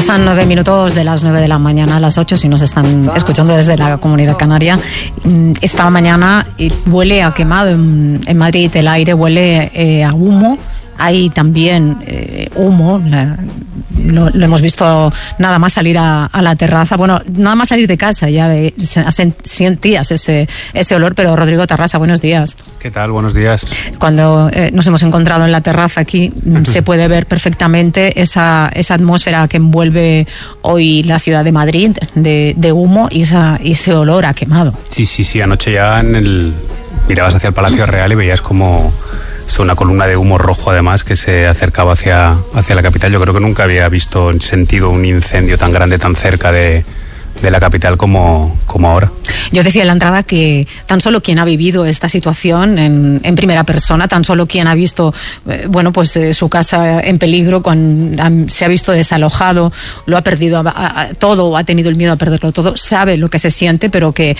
Pasan 9 minutos de las 9 de la mañana a las 8 si nos están escuchando desde la Comunidad Canaria. Esta mañana huele a quemado en Madrid, el aire huele a humo. Hay también humo, lo hemos visto nada más salir a la terraza. Bueno, nada más salir de casa ya sentías ese olor, pero Rodrigo Tarrasa, buenos días. ¿Qué tal? Buenos días. Cuando nos hemos encontrado en la terraza aquí, se puede ver perfectamente esa atmósfera que envuelve hoy la ciudad de Madrid, de humo y ese olor a quemado. Sí, anoche ya mirabas hacia el Palacio Real y veías como una columna de humo rojo, además, que se acercaba hacia la capital. Yo creo que nunca había sentido un incendio tan grande, tan cerca de la capital como ahora. Yo decía en la entrada que tan solo quien ha vivido esta situación en primera persona, tan solo quien ha visto su casa en peligro, se ha visto desalojado, lo ha perdido todo o ha tenido el miedo a perderlo todo, sabe lo que se siente, pero que